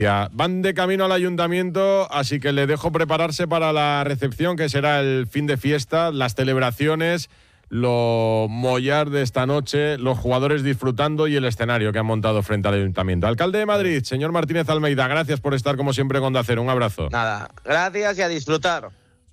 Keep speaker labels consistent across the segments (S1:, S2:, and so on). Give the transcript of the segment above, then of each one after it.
S1: Van de camino al ayuntamiento, así que le dejo prepararse para la recepción, que será el fin de fiesta, las celebraciones, lo mollar de esta noche, los jugadores disfrutando y el escenario que han montado frente al ayuntamiento. Alcalde de Madrid, señor Martínez Almeida, gracias por estar como siempre con Onda Cero. Un abrazo.
S2: Nada, gracias y a disfrutar.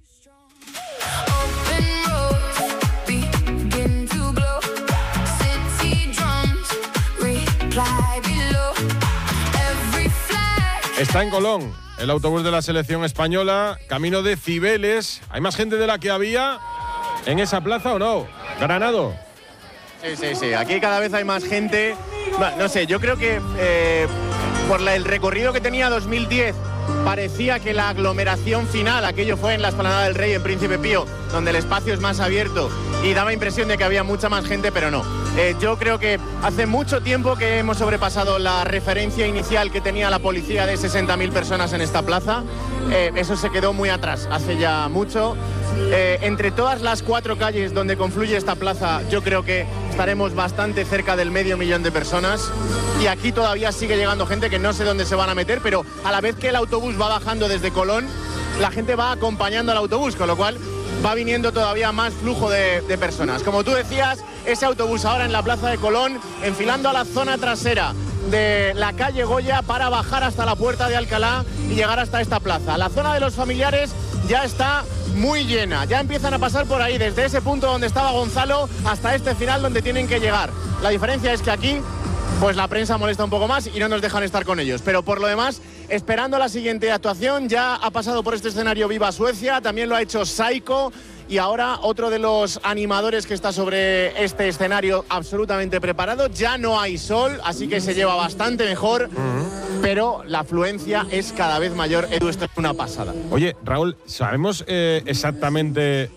S1: Está en Colón el autobús de la selección española, camino de Cibeles. ¿Hay más gente de la que había en esa plaza o no? Granado.
S3: Sí. Aquí cada vez hay más gente. No sé, yo creo que por el recorrido que tenía 2010 parecía que la aglomeración final, aquello fue en la Explanada del Rey, en Príncipe Pío, donde el espacio es más abierto y daba impresión de que había mucha más gente, pero no. Yo creo que hace mucho tiempo que hemos sobrepasado la referencia inicial que tenía la policía de 60.000 personas en esta plaza. Eso se quedó muy atrás, hace ya mucho. Entre todas las 4 calles donde confluye esta plaza, yo creo que estaremos bastante cerca del 500.000 de personas. Y aquí todavía sigue llegando gente que no sé dónde se van a meter, pero a la vez que el autobús va bajando desde Colón, la gente va acompañando al autobús, con lo cual va viniendo todavía más flujo de personas. Como tú decías, ese autobús ahora en la plaza de Colón, enfilando a la zona trasera de la calle Goya para bajar hasta la puerta de Alcalá y llegar hasta esta plaza. La zona de los familiares ya está muy llena, ya empiezan a pasar por ahí, desde ese punto donde estaba Gonzalo hasta este final donde tienen que llegar. La diferencia es que aquí, pues la prensa molesta un poco más y no nos dejan estar con ellos. Pero por lo demás, esperando la siguiente actuación, ya ha pasado por este escenario Viva Suecia, también lo ha hecho Saiko. Y ahora otro de los animadores que está sobre este escenario absolutamente preparado. Ya no hay sol, así que se lleva bastante mejor, pero la afluencia es cada vez mayor. Edu, esto es una pasada.
S1: Oye, Raúl, ¿sabemos exactamente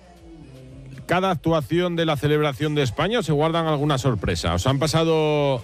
S1: cada actuación de la celebración de España o se guardan alguna sorpresa? ¿Os han pasado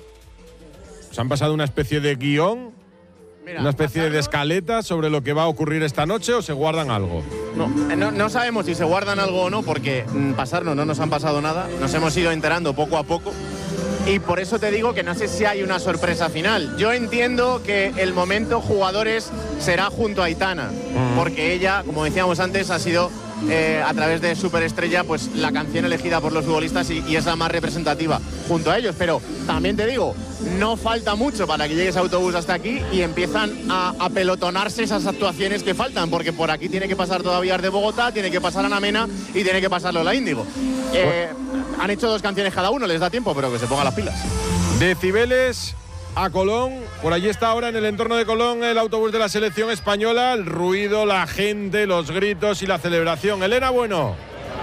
S1: una especie de guión? Mira, ¿una especie de escaleta sobre lo que va a ocurrir esta noche o se guardan algo?
S3: No sabemos si se guardan algo o no, porque pasarnos no nos han pasado nada. Nos hemos ido enterando poco a poco. Y por eso te digo que no sé si hay una sorpresa final. Yo entiendo que el momento jugadores será junto a Aitana, porque ella, como decíamos antes, ha sido a través de Superestrella pues la canción elegida por los futbolistas y es la más representativa junto a ellos. Pero también te digo, no falta mucho para que llegue ese autobús hasta aquí y empiezan a pelotonarse esas actuaciones que faltan, porque por aquí tiene que pasar todavía de Bogotá, tiene que pasar Ana Mena y tiene que pasar Lola Índigo. Han hecho 2 canciones cada uno, les da tiempo, pero que se pongan las pilas.
S1: De Cibeles a Colón, por allí está ahora en el entorno de Colón el autobús de la selección española, el ruido, la gente, los gritos y la celebración. Elena Bueno.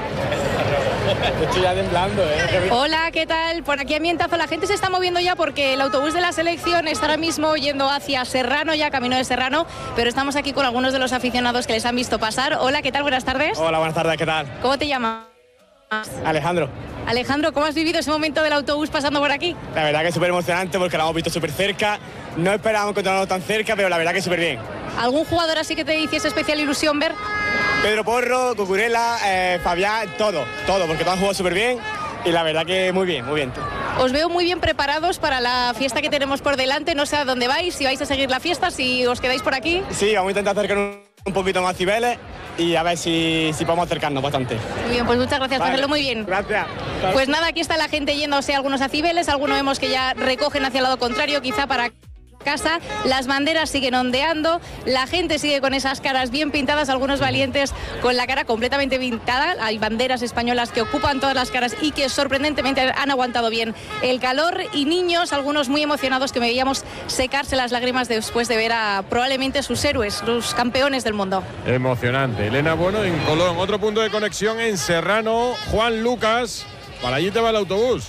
S4: Estoy ya temblando,
S5: Hola, ¿qué tal? Por aquí ambientazo, la gente se está moviendo ya porque el autobús de la selección está ahora mismo yendo hacia Serrano, ya camino de Serrano, pero estamos aquí con algunos de los aficionados que les han visto pasar. Hola, ¿qué tal? Buenas tardes.
S4: Hola, buenas tardes, ¿qué tal?
S5: ¿Cómo te llamas?
S4: Alejandro.
S5: Alejandro, ¿cómo has vivido ese momento del autobús pasando por aquí?
S4: La verdad que es súper emocionante porque lo hemos visto súper cerca. No esperábamos encontrarnos tan cerca, pero la verdad que súper bien.
S5: ¿Algún jugador así que te hiciese especial ilusión ver?
S4: Pedro Porro, Cucurella, Fabián, todo, porque todos han jugado súper bien y la verdad que muy bien.
S5: Os veo muy bien preparados para la fiesta que tenemos por delante. No sé a dónde vais, si vais a seguir la fiesta, si os quedáis por aquí.
S4: Sí, vamos a intentar acercarnos un poquito más a Cibeles y a ver si podemos acercarnos bastante.
S5: Muy bien, pues muchas gracias por hacerlo muy bien.
S4: Gracias.
S5: Pues nada, aquí está la gente yéndose, algunos a Cibeles, algunos vemos que ya recogen hacia el lado contrario, quizá para casa. Las banderas siguen ondeando, la gente sigue con esas caras bien pintadas, algunos valientes con la cara completamente pintada. Hay banderas españolas que ocupan todas las caras y que sorprendentemente han aguantado bien el calor, y niños, algunos muy emocionados, que me veíamos secarse las lágrimas después de ver a probablemente sus héroes, los campeones del mundo.
S1: Emocionante. Elena Bueno en Colón. Otro punto de conexión en Serrano. Juan Lucas, para allí te va el autobús.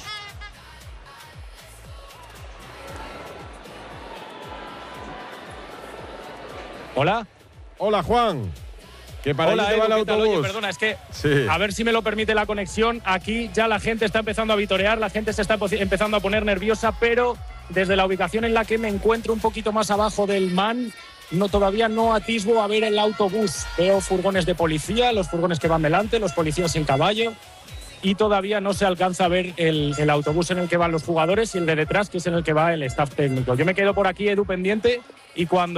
S6: Hola.
S1: Hola, Juan. Que para allí te va el autobús.
S6: Oye, perdona, es que a ver si me lo permite la conexión. Aquí ya la gente está empezando a vitorear, la gente se está empezando a poner nerviosa, pero desde la ubicación en la que me encuentro un poquito más abajo del MAN, todavía no atisbo a ver el autobús. Veo furgones de policía, los furgones que van delante, los policías en caballo, y todavía no se alcanza a ver el autobús en el que van los jugadores y el de detrás, que es en el que va el staff técnico. Yo me quedo por aquí, Edu, pendiente, y cuando